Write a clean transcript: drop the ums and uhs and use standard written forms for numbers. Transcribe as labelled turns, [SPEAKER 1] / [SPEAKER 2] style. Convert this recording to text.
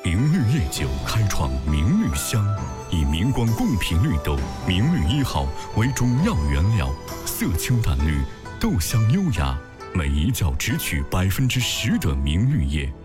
[SPEAKER 1] 明绿叶酒开创明绿香，以明光贡品绿豆明绿1号为主要原料，色清淡绿，豆香优雅，每一窖只取10%的明绿叶，